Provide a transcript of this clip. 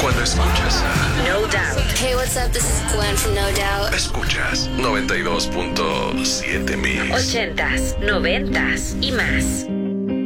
cuando escuchas a No Doubt. Hey, what's up? This is Gwen from No Doubt. Escuchas 92.7 mil. 80s, 90s y más.